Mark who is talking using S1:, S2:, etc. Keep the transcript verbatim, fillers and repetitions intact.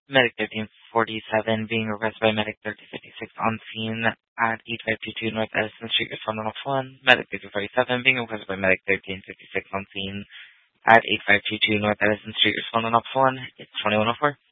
S1: Medic thirteen forty-seven being requested by Medic thirteen fifty-six on scene at eighty-five twenty-two North Edison Street, responding off one. Medic thirteen forty-seven being requested by Medic thirteen fifty-six on scene at eighty-five twenty-two North Edison Street, responding off one. It's twenty-one oh four.